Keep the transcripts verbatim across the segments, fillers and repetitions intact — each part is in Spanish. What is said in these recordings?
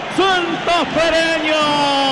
santafereño.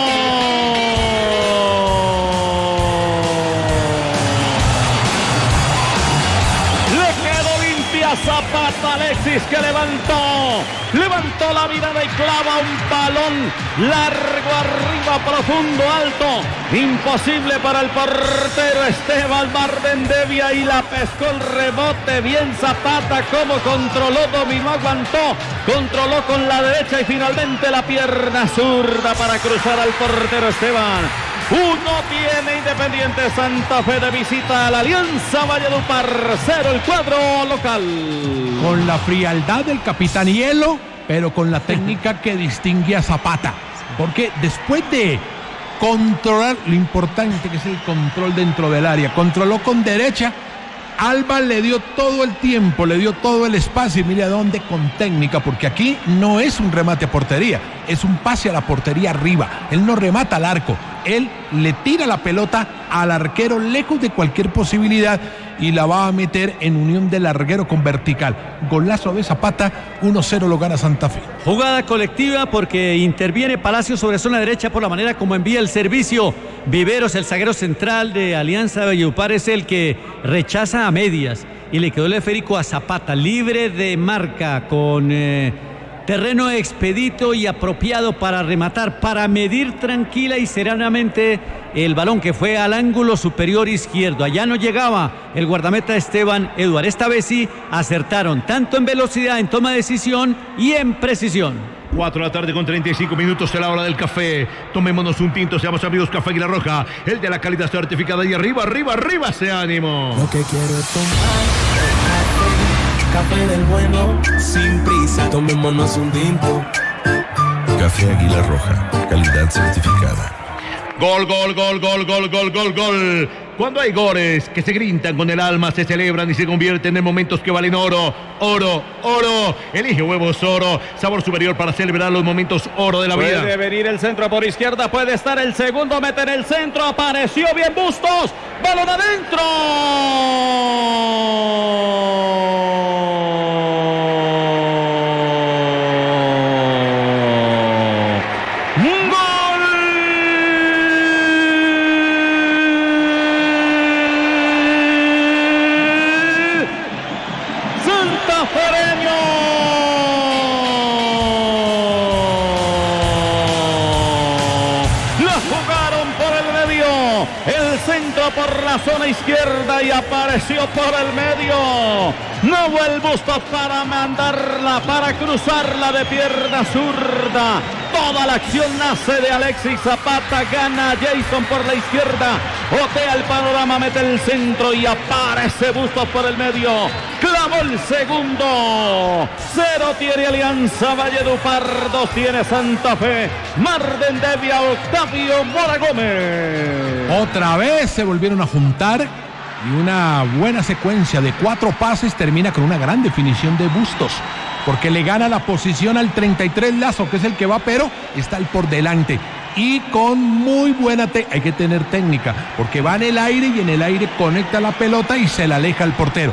Zapata, Alexis, que levantó, levantó la mirada y clava un balón largo, arriba, profundo, alto, imposible para el portero Esteban Marvendevia, y la pescó el rebote bien Zapata, como controló, dominó, aguantó, controló con la derecha y finalmente la pierna zurda para cruzar al portero Esteban. Uno tiene Independiente Santa Fe de visita a la Alianza Valledupar, cero el cuadro local. Con la frialdad del capitán Hielo, pero con la técnica que distingue a Zapata. Porque después de controlar, lo importante que es el control dentro del área, controló con derecha, Alba le dio todo el tiempo, le dio todo el espacio, y mire a dónde, con técnica, porque aquí no es un remate a portería, es un pase a la portería arriba. Él no remata al arco, él le tira la pelota al arquero lejos de cualquier posibilidad y la va a meter en unión del larguero con vertical. Golazo de Zapata, uno cero lo gana Santa Fe. Jugada colectiva porque interviene Palacios sobre zona derecha por la manera como envía el servicio. Viveros, el zaguero central de Alianza de Valledupar, es el que rechaza a medias y le quedó el esférico a Zapata, libre de marca, con eh, terreno expedito y apropiado para rematar, para medir tranquila y serenamente el balón que fue al ángulo superior izquierdo. Allá no llegaba el guardameta Esteban Eduard. Esta vez sí acertaron, tanto en velocidad, en toma de decisión y en precisión. cuatro de la tarde con treinta y cinco minutos, es la hora del café. Tomémonos un tinto, seamos amigos. Café Águila Roja, el de la calidad certificada. Y arriba, arriba, arriba ese ánimo. Lo que quiero es tomar café, café del bueno, sin prisa. Tomémonos un tinto. Café Águila Roja, calidad certificada. Gol, gol, gol, gol, gol, gol, gol, gol. Cuando hay goles que se gritan con el alma, se celebran y se convierten en momentos que valen oro. Oro, oro. Elige Huevos Oro. Sabor superior para celebrar los momentos oro de la vida. Puede venir el centro por izquierda. Puede estar el segundo. Mete en el centro. Apareció bien Bustos. Balón adentro. Por la zona izquierda y apareció por el medio. No hubo el Bustos para mandarla, para cruzarla de pierna zurda. Toda la acción nace de Alexis Zapata. Gana Jason por la izquierda. Otea el panorama, mete el centro y aparece Bustos por el medio. Clavó el segundo. Cero tiene Alianza Valledupar, dos tiene Santa Fe. Marvendevia, Octavio Mora Gómez. Otra vez se volvieron a juntar y una buena secuencia de cuatro pases termina con una gran definición de Bustos, porque le gana la posición al treinta y tres Lazo, que es el que va, pero está el por delante. Y con muy buena técnica, hay que tener técnica, porque va en el aire y en el aire conecta la pelota y se la aleja al portero.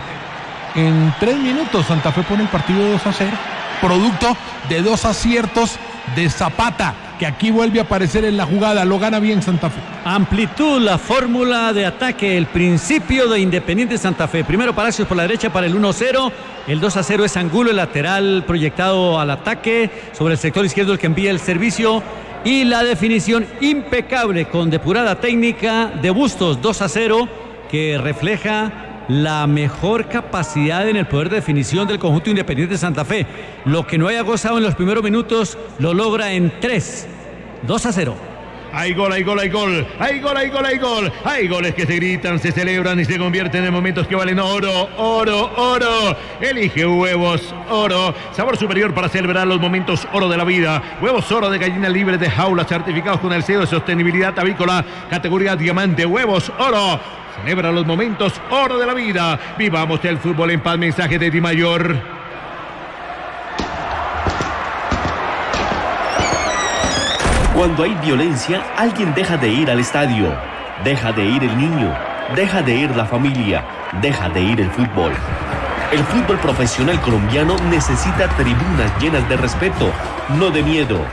En tres minutos Santa Fe pone el partido dos a cero, producto de dos aciertos de Zapata, que aquí vuelve a aparecer en la jugada. Lo gana bien Santa Fe. Amplitud, la fórmula de ataque, el principio de Independiente Santa Fe. Primero Palacios por la derecha para el uno cero. El dos a cero es Angulo, el lateral proyectado al ataque. Sobre el sector izquierdo el que envía el servicio. Y la definición impecable con depurada técnica de Bustos, dos a cero, que refleja la mejor capacidad en el poder de definición del conjunto Independiente Santa Fe. Lo que no haya gozado en los primeros minutos lo logra en tres. dos a cero. Hay gol, hay gol, hay gol, hay gol, hay gol, hay gol. Hay goles que se gritan, se celebran y se convierten en momentos que valen oro, oro, oro. Elige Huevos Oro, sabor superior para celebrar los momentos oro de la vida. Huevos Oro de gallina libre de jaula, certificados con el sello de sostenibilidad avícola, categoría diamante. Huevos Oro, celebra los momentos oro de la vida. Vivamos el fútbol en paz. Mensaje de Di Mayor. Cuando hay violencia, alguien deja de ir al estadio, deja de ir el niño, deja de ir la familia, deja de ir el fútbol. El fútbol profesional colombiano necesita tribunas llenas de respeto, no de miedo.